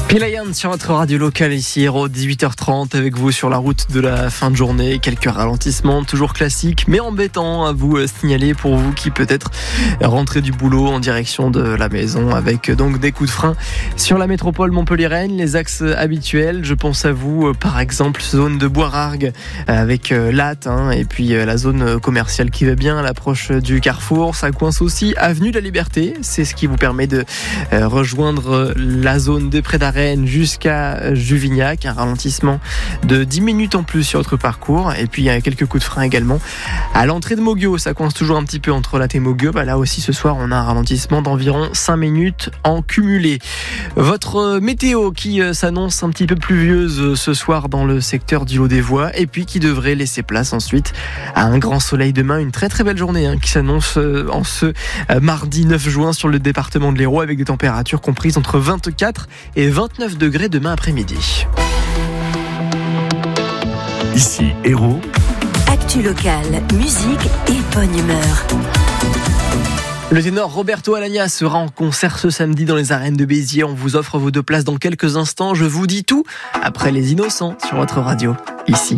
Pilayan sur votre radio locale ici, Hérault, 18h30 avec vous sur la route de la fin de journée. Quelques ralentissements, toujours classiques, mais embêtants à vous signaler pour vous qui peut-être rentrez du boulot en direction de la maison avec donc des coups de frein sur la métropole montpelliéraine, les axes habituels. Je pense à vous, par exemple, zone de Boirargues avec Latte et puis la zone commerciale qui va bien à l'approche du carrefour. Ça coince aussi avenue de la Liberté. C'est ce qui vous permet de rejoindre la zone des Prés d'Arène jusqu'à Juvignac, un ralentissement de 10 minutes en plus sur votre parcours, et puis il y a quelques coups de frein également à l'entrée de Moguio. Ça coince toujours un petit peu entre Latte et Moguio. Là aussi ce soir on a un ralentissement d'environ 5 minutes en cumulé. Votre météo qui s'annonce un petit peu pluvieuse ce soir dans le secteur du Haut-des-Voies, et puis qui devrait laisser place ensuite à un grand soleil demain. Une très très belle journée qui s'annonce en ce mardi 9 juin sur le département de l'Hérault, avec des températures comprises entre 24 et 29 degrés demain après-midi. Ici Hérault. Actu locale, musique et bonne humeur. Le ténor Roberto Alagna sera en concert ce samedi dans les arènes de Béziers. On vous offre vos 2 places dans quelques instants. Je vous dis tout après Les Innocents sur votre radio, ici.